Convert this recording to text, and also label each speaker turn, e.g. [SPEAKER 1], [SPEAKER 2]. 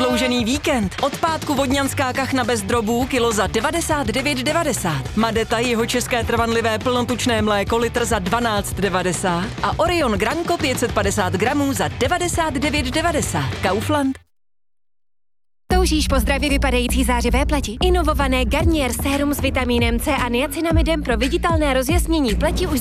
[SPEAKER 1] prodloužený víkend. Od pátku vodňanská kachna bez drobů kilo za 99,90. Madeta jihočeské trvanlivé plnotučné mléko litr za 12,90 a Orion Granko 550 gramů za 99,90. Kaufland.
[SPEAKER 2] Toužíš po zdravě vypadající zářivé pleti? Inovované Garnier sérum s vitamínem C a niacinamidem pro viditelné rozjasnění pleti už